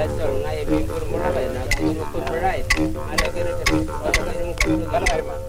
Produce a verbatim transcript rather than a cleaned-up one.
sol ngai bi gur mo la na ku ku brai ala gere te ala gere mu ku la la ma